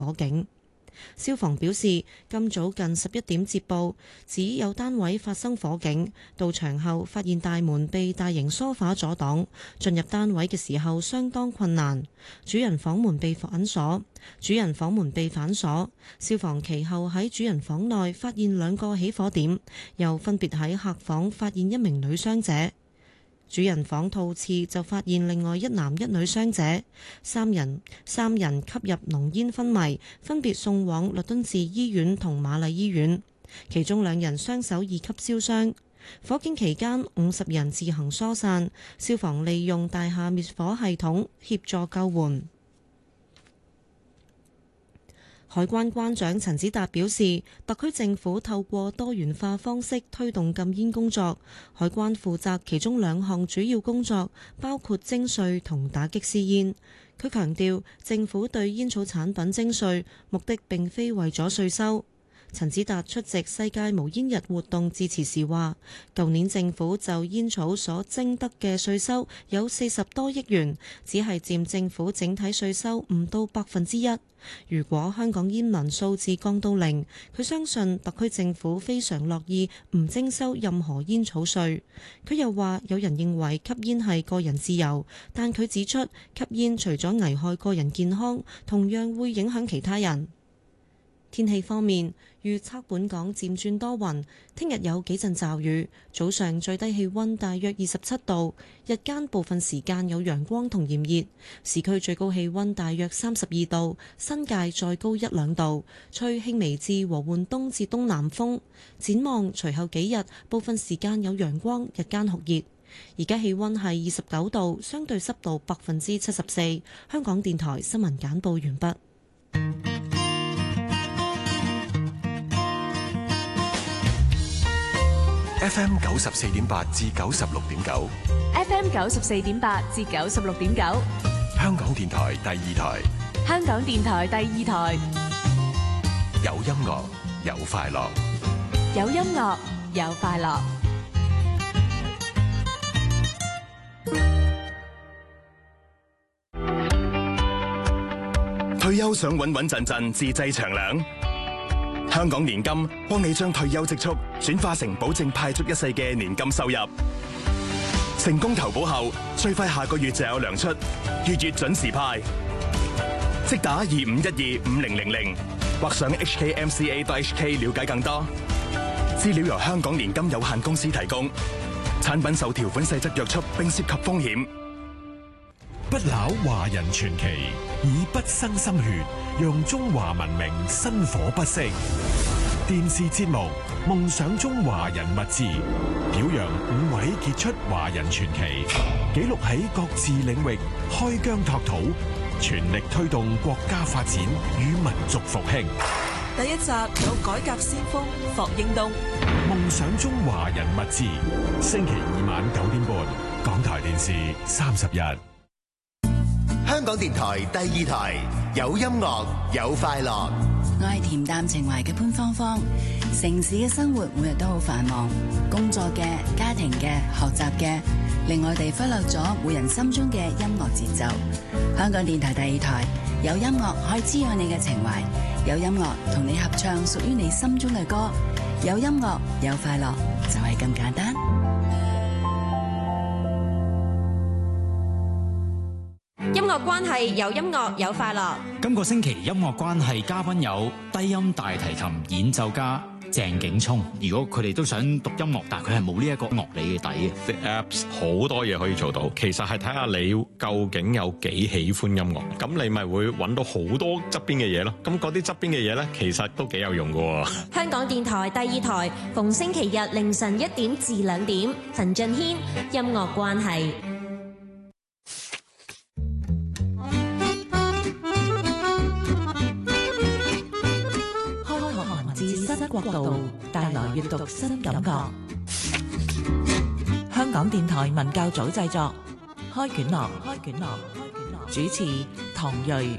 火警。消防表示，今早近11點接報，指有單位發生火警，到場後發現大門被大型梳化阻擋，進入單位嘅時候相當困難。主人房門被反鎖，消防其後喺主人房內發現2個起火點，又分別喺客房發現1名女傷者。主人房套廁就發現另外1男1女傷者，三人吸入濃煙昏迷，分別送往律敦治醫院同瑪麗醫院，其中2人雙手2級燒傷。火警期間50人自行疏散，消防利用大廈滅火系統協助救援。海關關長陳子達表示，特區政府透過多元化方式推動禁煙工作，海關負責其中2項主要工作，包括徵稅同打擊私煙。佢強調，政府對煙草產品徵稅目的並非為咗稅收。陳子達出席世界無煙日活動致辭時話，舊年政府就煙草所徵得嘅稅收有40多億元，只係佔政府整體稅收唔到1%。如果香港煙民數字降到0，佢相信特區政府非常樂意唔徵收任何煙草稅。佢又話，有人認為吸煙係個人自由，但佢指出，吸煙除咗危害個人健康，同樣會影響其他人。天氣方面，預測本港漸轉多雲，聽日有幾陣驟雨，早上最低氣溫大約27度，日間部分時間有陽光同炎熱，市區最高氣溫大約32度，新界再高1-2度，吹輕微至和緩東至東南風。展望隨後幾日，部分時間有陽光，日間酷熱。而家氣溫係29度，相對濕度74%。香港電台新聞簡報完畢。 FM 94.8至96.9 ，FM 94.8至96.9， 香港電台第2台， 香港電台第2台， 有音樂有快樂， 有音樂有快樂。 退休想穩穩陣陣自製長糧？香港年金幫你將退休積蓄轉化成保證派足一世嘅年金收入。成功投保後，最快下個月就有糧出，月月準時派。即打25125000或上 hkmca.hk 了解更多。資料由香港年金有限公司提供，產品受條款細則約束並涉及風險。 不朽華人傳奇，以不生心血，讓中華文明薪火不息。電視節目《夢想中華人物誌》，表揚5位傑出華人傳奇，記錄喺各自領域開疆拓土，全力推動國家發展與民族復興。 第一集有改革先鋒霍英東，《 夢想中華人物誌》，星期2晚9點半，港台電視30日。 香港電台第2台，有音樂有快樂。 我係恬淡情懷嘅潘芳芳。城市嘅生活每日都好繁忙，工作嘅、家庭嘅、學習嘅，令我哋忽略咗每人心中嘅音樂節奏。香港電台第2台，有音樂可以滋養你嘅情懷，有音樂同你合唱屬於你心中嘅歌，有音樂有快樂，就係咁簡單。 音樂關係，有音樂有快樂。 今個星期音樂關係嘉賓有低音大提琴演奏家鄭景聰。如果佢哋都想讀音樂，但係佢係冇呢一個樂理嘅底嘅。 啲 apps 好多嘢可以做到，其實係睇下你究竟有幾喜歡音樂，咁你咪會揾到好多側邊嘅嘢咯。咁嗰啲側邊嘅嘢咧，其實都幾有用㗎。 香港電台第2台，逢星期日凌晨1點至2點，陳俊軒音樂關係。 國度帶來閱讀新感覺。香港電台文教組製作，開卷樂。主持唐睿。